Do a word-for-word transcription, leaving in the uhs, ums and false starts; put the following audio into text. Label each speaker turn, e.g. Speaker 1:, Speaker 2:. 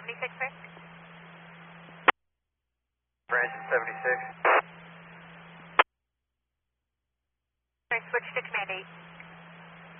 Speaker 1: seventy-six, sir.
Speaker 2: Branson seventy-six.
Speaker 1: Sir, switch to command eight.